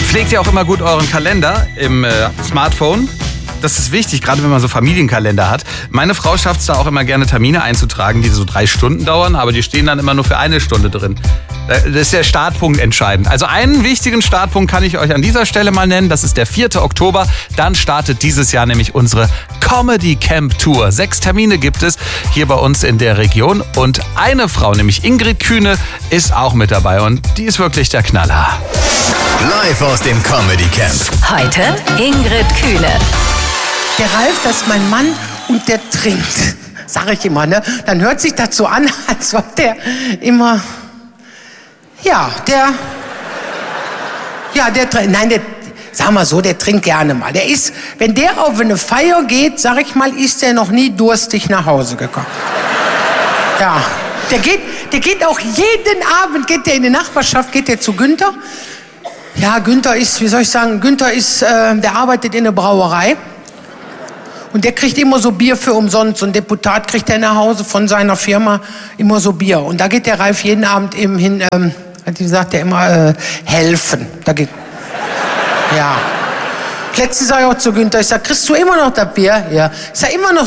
Pflegt ihr auch immer gut euren Kalender im Smartphone? Das ist wichtig, gerade wenn man so Familienkalender hat. Meine Frau schafft es da auch immer gerne, Termine einzutragen, die so 3 Stunden dauern, aber die stehen dann immer nur für 1 Stunde drin. Das ist der Startpunkt entscheidend. Also einen wichtigen Startpunkt kann ich euch an dieser Stelle mal nennen. Das ist der 4. Oktober. Dann startet dieses Jahr nämlich unsere Comedy Camp Tour. 6 Termine gibt es hier bei uns in der Region. Und eine Frau, nämlich Ingrid Kühne, ist auch mit dabei. Und die ist wirklich der Knaller. Live aus dem Comedy Camp. Heute Ingrid Kühne. Der Ralf, das ist mein Mann und der trinkt, sag ich immer, ne? Dann hört sich das so an, als ob der immer, sag mal so, der trinkt gerne mal. Der ist, wenn der auf eine Feier geht, sag ich mal, ist der noch nie durstig nach Hause gekommen. Ja, der geht auch jeden Abend, geht der in die Nachbarschaft, geht der zu Günther. Ja, Günther ist, wie soll ich sagen, der arbeitet in der Brauerei. Und der kriegt immer so Bier für umsonst. So ein Deputat kriegt er nach Hause von seiner Firma immer so Bier. Und da geht der Ralf jeden Abend eben hin, hat die gesagt, der immer helfen. Ja. Letztens sag ich auch zu Günther, ich sag, kriegst du immer noch das Bier? Ja. Ich sag, immer noch